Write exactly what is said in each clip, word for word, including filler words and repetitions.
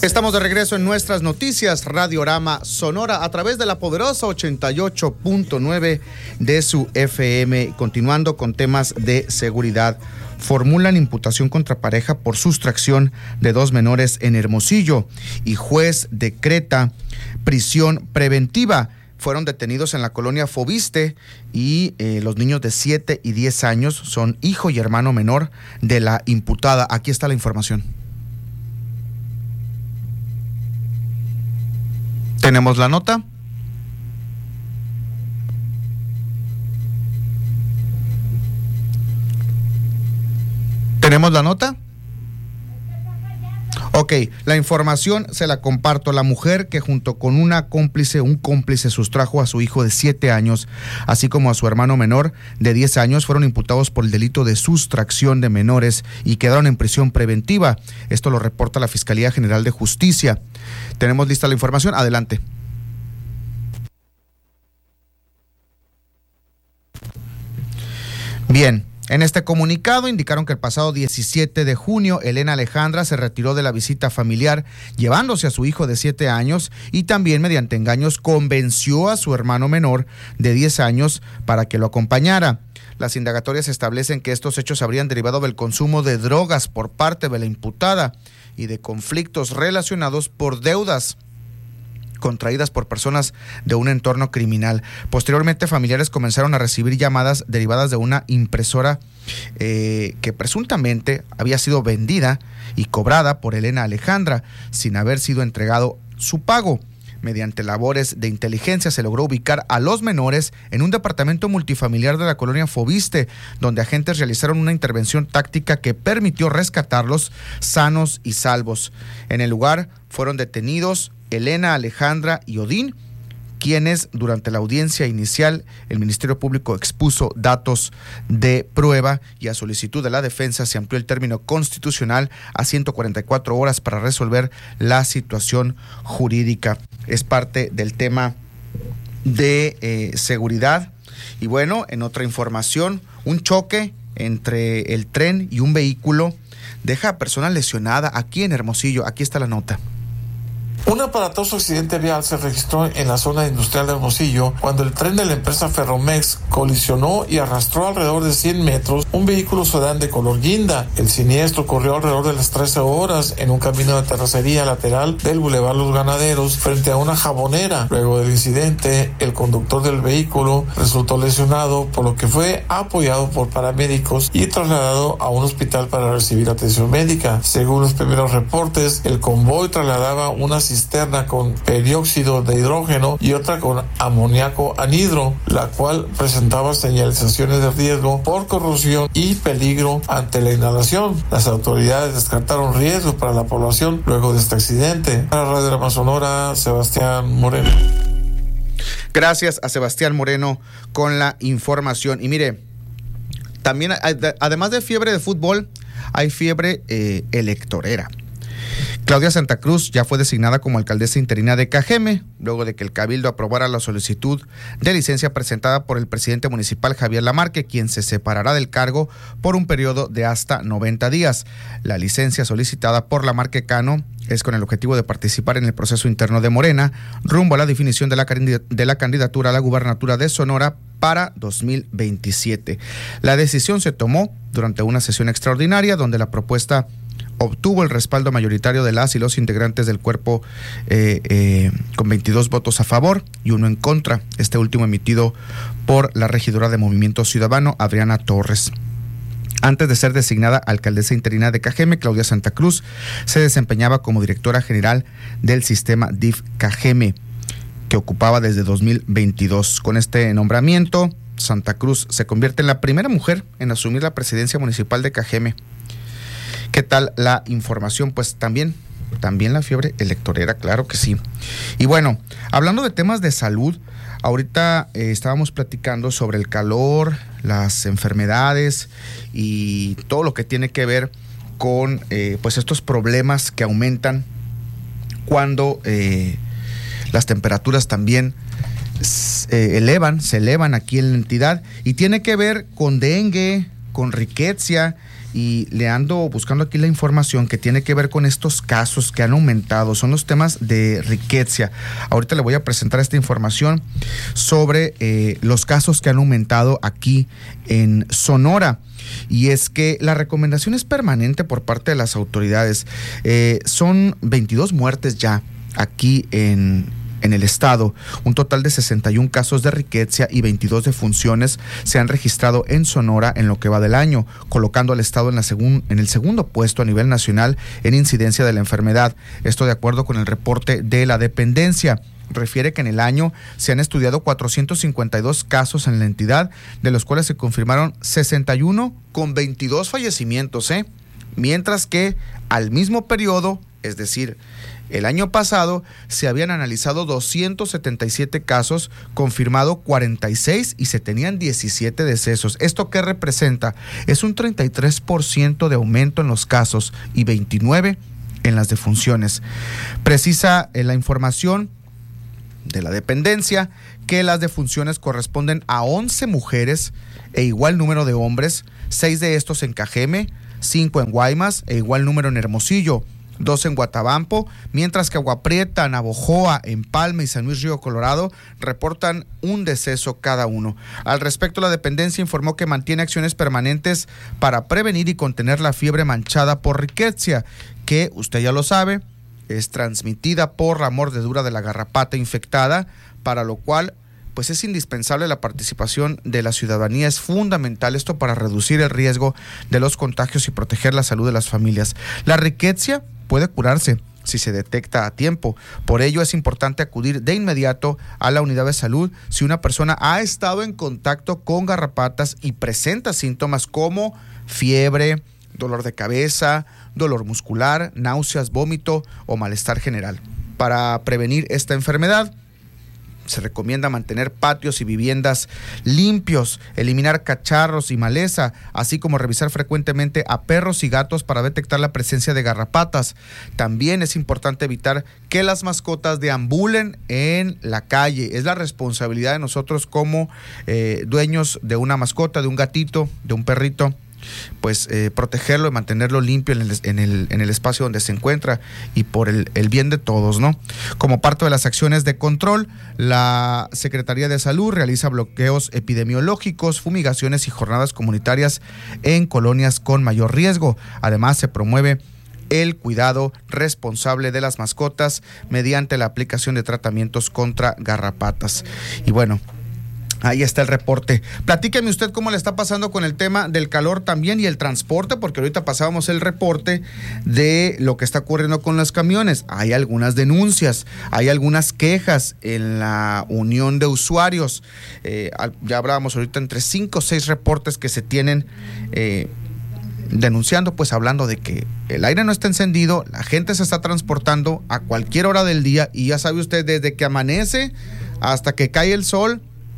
Estamos de regreso en nuestras noticias, Radiorama Sonora, a través de la poderosa ochenta y ocho punto nueve de su F M. Continuando con temas de seguridad, formulan imputación contra pareja por sustracción de dos menores en Hermosillo y juez decreta prisión preventiva. Fueron detenidos en la colonia Fobiste y eh, los niños de siete y diez años son hijo y hermano menor de la imputada. Aquí está la información. ¿Tenemos la nota? ¿Tenemos la nota? Ok, la información se la comparto. La mujer que junto con una cómplice, un cómplice sustrajo a su hijo de siete años, así como a su hermano menor de diez años, fueron imputados por el delito de sustracción de menores y quedaron en prisión preventiva. Esto lo reporta la Fiscalía General de Justicia. ¿Tenemos lista la información? Adelante. Bien. En este comunicado indicaron que el pasado diecisiete de junio, Elena Alejandra se retiró de la visita familiar llevándose a su hijo de siete años y también mediante engaños convenció a su hermano menor de diez años para que lo acompañara. Las indagatorias establecen que estos hechos habrían derivado del consumo de drogas por parte de la imputada y de conflictos relacionados por deudas contraídas por personas de un entorno criminal. Posteriormente, familiares comenzaron a recibir llamadas derivadas de una impresora eh, que presuntamente había sido vendida y cobrada por Elena Alejandra sin haber sido entregado su pago. Mediante labores de inteligencia se logró ubicar a los menores en un departamento multifamiliar de la colonia Fobiste, donde agentes realizaron una intervención táctica que permitió rescatarlos sanos y salvos. En el lugar fueron detenidos Elena, Alejandra y Odín, quienes durante la audiencia inicial el Ministerio Público expuso datos de prueba y a solicitud de la defensa se amplió el término constitucional a ciento cuarenta y cuatro horas para resolver la situación jurídica. Es parte del tema de eh, seguridad. Y bueno, en otra información, un choque entre el tren y un vehículo deja a persona lesionada aquí en Hermosillo. Aquí está la nota. Un aparatoso accidente vial se registró en la zona industrial de Hermosillo cuando el tren de la empresa Ferromex colisionó y arrastró alrededor de cien metros un vehículo sedán de color guinda. El siniestro ocurrió alrededor de las trece horas en un camino de terracería lateral del Boulevard Los Ganaderos frente a una jabonera. Luego del incidente, el conductor del vehículo resultó lesionado, por lo que fue apoyado por paramédicos y trasladado a un hospital para recibir atención médica. Según los primeros reportes, el convoy trasladaba una cisterna con perióxido de hidrógeno y otra con amoníaco anhidro, la cual presentaba señalizaciones de riesgo por corrosión y peligro ante la inhalación. Las autoridades descartaron riesgo para la población luego de este accidente. Para Radiorama Sonora, Sebastián Moreno. Gracias a Sebastián Moreno con la información. Y mire, también además de fiebre de fútbol, hay fiebre eh, electorera. Claudia Santa Cruz ya fue designada como alcaldesa interina de Cajeme, luego de que el Cabildo aprobara la solicitud de licencia presentada por el presidente municipal Javier Lamarque, quien se separará del cargo por un periodo de hasta noventa días. La licencia solicitada por Lamarque Cano es con el objetivo de participar en el proceso interno de Morena, rumbo a la definición de la, de la candidatura a la gubernatura de Sonora para dos mil veintisiete. La decisión se tomó durante una sesión extraordinaria donde la propuesta obtuvo el respaldo mayoritario de las y los integrantes del cuerpo eh, eh, con veintidós votos a favor y uno en contra, este último emitido por la regidora de Movimiento Ciudadano, Adriana Torres. Antes de ser designada alcaldesa interina de Cajeme, Claudia Santa Cruz se desempeñaba como directora general del sistema D I F Cajeme, que ocupaba desde dos mil veintidós. Con este nombramiento, Santa Cruz se convierte en la primera mujer en asumir la presidencia municipal de Cajeme. ¿Qué tal la información? Pues también, también la fiebre electorera, claro que sí. Y bueno, hablando de temas de salud, ahorita eh, estábamos platicando sobre el calor, las enfermedades y todo lo que tiene que ver con eh, pues estos problemas que aumentan cuando eh, las temperaturas también eh, elevan, se elevan aquí en la entidad, y tiene que ver con dengue, con riqueza y le ando buscando aquí la información que tiene que ver con estos casos que han aumentado. Son los temas de riqueza. Ahorita le voy a presentar esta información sobre eh, los casos que han aumentado aquí en Sonora. Y es que la recomendación es permanente por parte de las autoridades. Eh, son veintidós muertes ya aquí en En el estado. Un total de sesenta y un casos de riqueza y veintidós defunciones se han registrado en Sonora en lo que va del año, colocando al estado en, la segun, en el segundo puesto a nivel nacional en incidencia de la enfermedad. Esto de acuerdo con el reporte de la dependencia. Refiere que en el año se han estudiado cuatrocientos cincuenta y dos casos en la entidad, de los cuales se confirmaron sesenta y uno con veintidós fallecimientos, ¿eh? Mientras que al mismo periodo, es decir, el año pasado, se habían analizado doscientos setenta y siete casos, confirmado cuarenta y seis y se tenían diecisiete decesos. ¿Esto qué representa? Es un treinta y tres por ciento de aumento en los casos y veintinueve por ciento en las defunciones. Precisa en la información de la dependencia que las defunciones corresponden a once mujeres e igual número de hombres, seis de estos en Cajeme, cinco en Guaymas e igual número en Hermosillo, dos en Guatabampo, mientras que Agua Prieta, Navojoa, Empalme y San Luis Río Colorado reportan un deceso cada uno. Al respecto, la dependencia informó que mantiene acciones permanentes para prevenir y contener la fiebre manchada por riqueza, que usted ya lo sabe, es transmitida por la mordedura de la garrapata infectada, para lo cual pues es indispensable la participación de la ciudadanía. Es fundamental esto para reducir el riesgo de los contagios y proteger la salud de las familias. La riqueza puede curarse si se detecta a tiempo. Por ello es importante acudir de inmediato a la unidad de salud si una persona ha estado en contacto con garrapatas y presenta síntomas como fiebre, dolor de cabeza, dolor muscular, náuseas, vómito o malestar general. Para prevenir esta enfermedad, se recomienda mantener patios y viviendas limpios, eliminar cacharros y maleza, así como revisar frecuentemente a perros y gatos para detectar la presencia de garrapatas. También es importante evitar que las mascotas deambulen en la calle. Es la responsabilidad de nosotros como eh, dueños de una mascota, de un gatito, de un perrito, pues eh, protegerlo y mantenerlo limpio en el, en, el, en el espacio donde se encuentra y por el, el bien de todos, ¿no? Como parte de las acciones de control, la Secretaría de Salud realiza bloqueos epidemiológicos, fumigaciones y jornadas comunitarias en colonias con mayor riesgo. Además, se promueve el cuidado responsable de las mascotas mediante la aplicación de tratamientos contra garrapatas. Y bueno, ahí está el reporte. Platíqueme usted cómo le está pasando con el tema del calor también y el transporte, porque ahorita pasábamos el reporte de lo que está ocurriendo con los camiones. Hay algunas denuncias, hay algunas quejas en la unión de usuarios. Eh, ya hablábamos ahorita entre cinco o seis reportes que se tienen eh, denunciando, pues hablando de que el aire no está encendido, la gente se está transportando a cualquier hora del día y ya sabe usted, desde que amanece hasta que cae el sol,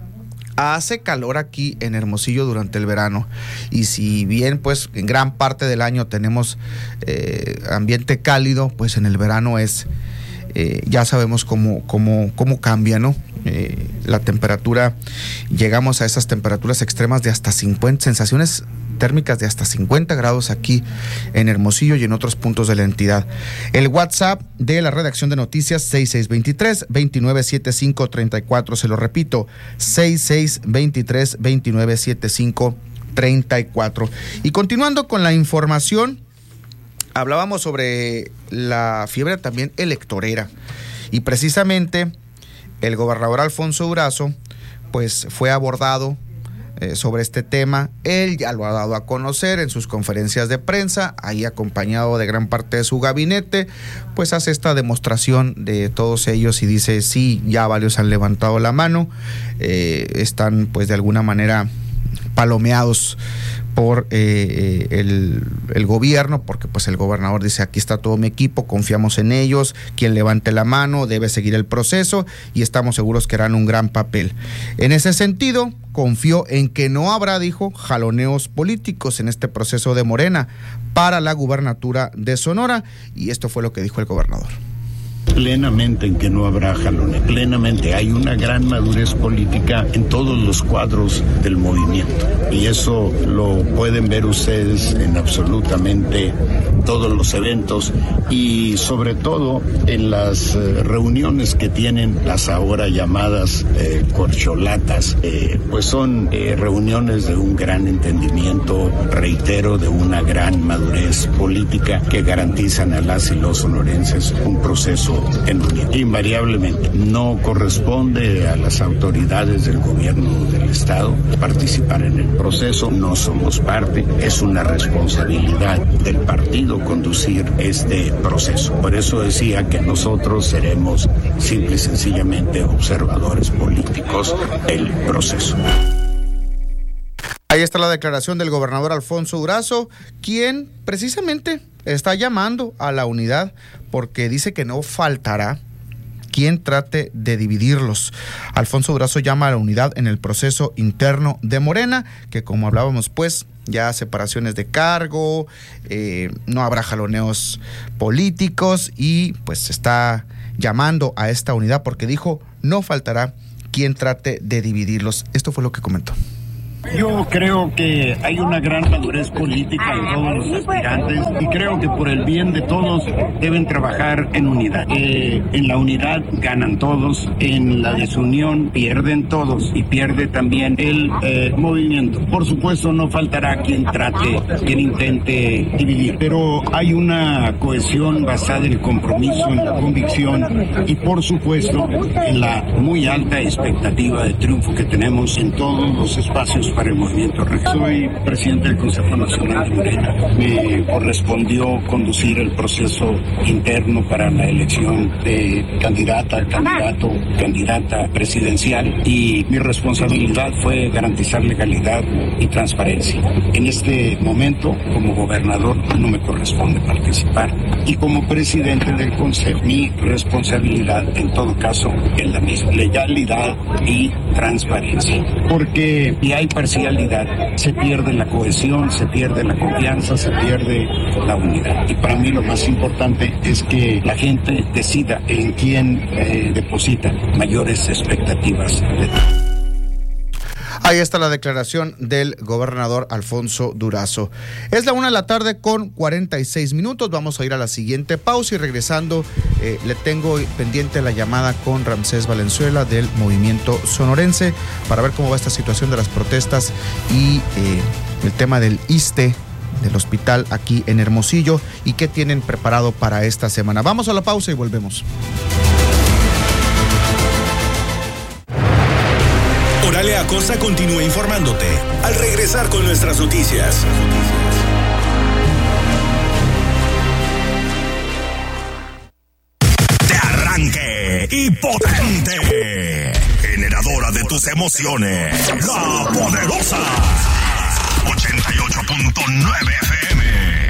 hace calor aquí en Hermosillo durante el verano. Y si bien pues en gran parte del año tenemos eh, ambiente cálido, pues en el verano es, eh, ya sabemos cómo, cómo, cómo cambia, ¿no? Eh, la temperatura, llegamos a esas temperaturas extremas de hasta cincuenta, sensaciones térmicas de hasta cincuenta grados aquí en Hermosillo y en otros puntos de la entidad. El WhatsApp de la redacción de noticias seis seis dos tres, dos nueve siete cinco, tres cuatro, se lo repito, seis seis dos tres, dos nueve siete cinco, tres cuatro. Y continuando con la información, hablábamos sobre la fiebre también electorera y precisamente el gobernador Alfonso Durazo pues fue abordado eh, sobre este tema. Él ya lo ha dado a conocer en sus conferencias de prensa, ahí acompañado de gran parte de su gabinete, pues hace esta demostración de todos ellos y dice, sí, ya varios han levantado la mano, eh, están pues de alguna manera palomeados por eh, el, el gobierno, porque pues el gobernador dice, aquí está todo mi equipo, confiamos en ellos, quien levante la mano debe seguir el proceso y estamos seguros que harán un gran papel. En ese sentido, confió en que no habrá, dijo, jaloneos políticos en este proceso de Morena para la gubernatura de Sonora, y esto fue lo que dijo el gobernador. plenamente en que no habrá jaloneo, plenamente. Hay una gran madurez política en todos los cuadros del movimiento y eso lo pueden ver ustedes en absolutamente todos los eventos y sobre todo en las eh, reuniones que tienen las ahora llamadas eh, corcholatas, eh, pues son eh, reuniones de un gran entendimiento, reitero, de una gran madurez política que garantizan a las y los sonorenses un proceso en unión. Invariablemente no corresponde a las autoridades del gobierno del estado participar en el proceso, no somos parte, es una responsabilidad del partido conducir este proceso. Por eso decía que nosotros seremos simple y sencillamente observadores políticos del proceso. Ahí está la declaración del gobernador Alfonso Durazo, quien precisamente está llamando a la unidad porque dice que no faltará quien trate de dividirlos. Alfonso Durazo llama a la unidad en el proceso interno de Morena, que como hablábamos pues ya separaciones de cargo, eh, no habrá jaloneos políticos y pues está llamando a esta unidad porque dijo no faltará quien trate de dividirlos. Esto fue lo que comentó. Yo creo que hay una gran madurez política en todos los aspirantes y creo que por el bien de todos deben trabajar en unidad. Eh, en la unidad ganan todos, en la desunión pierden todos y pierde también el eh, movimiento. Por supuesto no faltará quien trate, quien intente dividir, pero hay una cohesión basada en el compromiso, en la convicción y por supuesto en la muy alta expectativa de triunfo que tenemos en todos los espacios para el movimiento. Soy presidente del Consejo Nacional de Morena. Me correspondió conducir el proceso interno para la elección de candidata, candidato, candidata presidencial y mi responsabilidad fue garantizar legalidad y transparencia. En este momento, como gobernador, no me corresponde participar y como presidente del Consejo, mi responsabilidad en todo caso es la misma, legalidad y transparencia. Porque si hay parcialidad, se pierde la cohesión, se pierde la confianza, se pierde la unidad. Y para mí lo más importante es que la gente decida en quién eh, deposita mayores expectativas de... Ahí está la declaración del gobernador Alfonso Durazo. Es la una de la tarde con cuarenta y seis minutos. Vamos a ir a la siguiente pausa y regresando eh, le tengo pendiente la llamada con Ramsés Valenzuela del Movimiento Sonorense para ver cómo va esta situación de las protestas y eh, el tema del ISSSTE, del hospital aquí en Hermosillo y qué tienen preparado para esta semana. Vamos a la pausa y volvemos. Oralia Acosta continúa informándote al regresar con nuestras noticias. De arranque y potente, generadora de tus emociones, la poderosa ochenta y ocho punto nueve F M.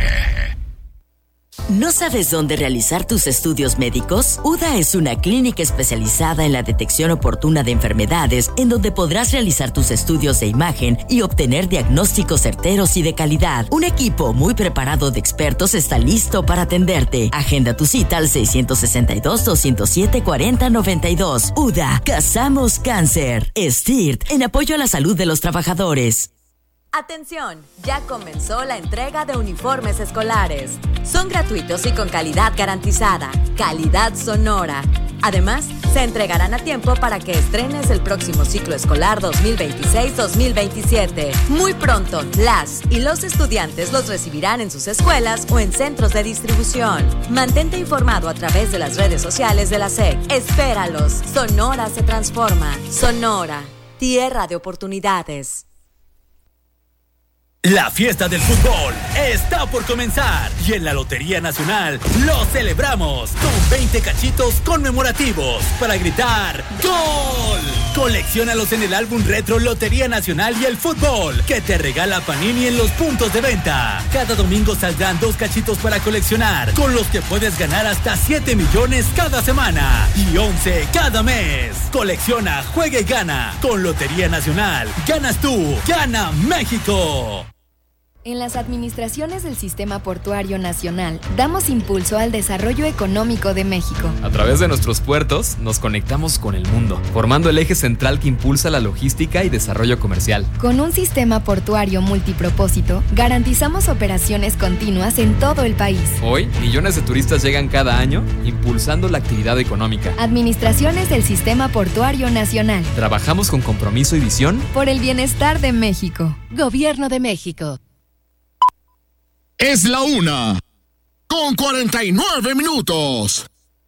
¿No sabes dónde realizar tus estudios médicos? U D A es una clínica especializada en la detección oportuna de enfermedades, en donde podrás realizar tus estudios de imagen y obtener diagnósticos certeros y de calidad. Un equipo muy preparado de expertos está listo para atenderte. Agenda tu cita al seis sesenta y dos, doscientos siete, cuarenta noventa y dos. U D A, Cazamos Cáncer. S T I R T, en apoyo a la salud de los trabajadores. Atención, ya comenzó la entrega de uniformes escolares. Son gratuitos y con calidad garantizada, calidad sonora. Además, se entregarán a tiempo para que estrenes el próximo ciclo escolar dos mil veintiséis dos mil veintisiete. Muy pronto, las y los estudiantes los recibirán en sus escuelas o en centros de distribución. Mantente informado a través de las redes sociales de la S E C. Espéralos. Sonora se transforma. Sonora, tierra de oportunidades. La fiesta del fútbol está por comenzar y en la Lotería Nacional lo celebramos con veinte cachitos conmemorativos para gritar ¡Gol! Colecciónalos en el álbum retro Lotería Nacional y el fútbol que te regala Panini en los puntos de venta. Cada domingo saldrán dos cachitos para coleccionar, con los que puedes ganar hasta siete millones cada semana y once cada mes. Colecciona, juega y gana. Con Lotería Nacional, ganas tú, gana México. En las administraciones del Sistema Portuario Nacional, damos impulso al desarrollo económico de México. A través de nuestros puertos, nos conectamos con el mundo, formando el eje central que impulsa la logística y desarrollo comercial. Con un sistema portuario multipropósito, garantizamos operaciones continuas en todo el país. Hoy, millones de turistas llegan cada año, impulsando la actividad económica. Administraciones del Sistema Portuario Nacional. Trabajamos con compromiso y visión por el bienestar de México. Gobierno de México. Es la una, con cuarenta y nueve minutos.